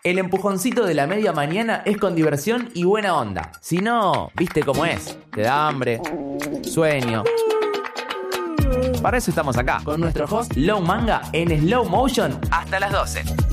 El empujoncito de la media mañana es con diversión y buena onda. Si no, viste cómo es. Te da hambre, sueño. Para eso estamos acá, con nuestro host Low Manga en slow motion hasta las 12.